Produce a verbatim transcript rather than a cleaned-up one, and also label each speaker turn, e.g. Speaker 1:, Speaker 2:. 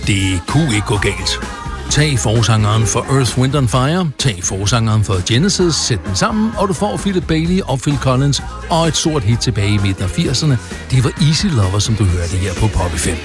Speaker 1: Det kunne ikke gå galt. Tag forsangeren for Earth, Wind and Fire, tag forsangeren for Genesis, sæt dem sammen, og du får Philip Bailey og Phil Collins og et stort hit tilbage i midten af firserne. Det var Easy Lover, som du hørte her på Pop F M.